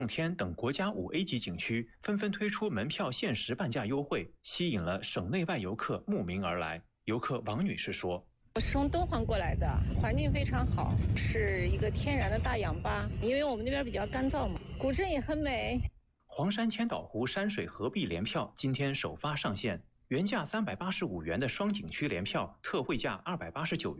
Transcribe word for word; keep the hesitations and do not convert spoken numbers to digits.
天等国家五 A 级景区纷纷推出门票限时半价优惠，吸引了省内外游客慕名而来。游客王女士说：“ 我是从敦煌过来的，环境非常好，是一个天然的大氧吧，因为我们那边比较干燥嘛，古镇也很美。” 黄山千岛湖山水合璧联票今天首发上线，原价三百八十五元的双景区联票特惠价二百八十九元。